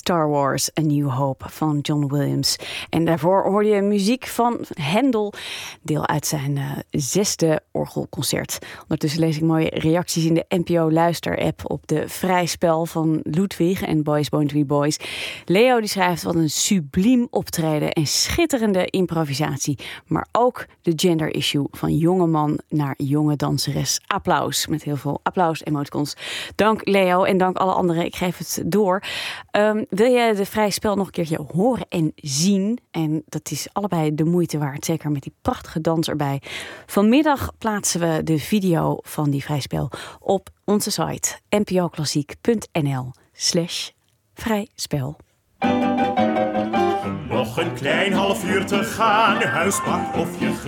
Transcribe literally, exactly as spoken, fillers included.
Star Wars A New Hope van John Williams. En daarvoor hoorde je muziek van Händel, deel uit zijn uh, zesde orgelconcert. Ondertussen lees ik mooie reacties in de N P O Luister-app op de Vrij Spel van Ludwig en Boys Born to be Boys. Leo die schrijft: wat een subliem optreden en schitterende improvisatie. Maar ook de gender issue van jonge man naar jonge danseres. Applaus, met heel veel applaus-emoticons. Dank Leo en dank alle anderen. Ik geef het door. Um, wil je de Vrij Spel nog een keertje horen en zien? En dat is allebei de moeite waard. Zeker met die prachtige dans erbij. Vanmiddag plaatsen we de video van die Vrij Spel op onze site npoklassiek.nl slash vrijspel. Nog een klein half uur te gaan, huispak of je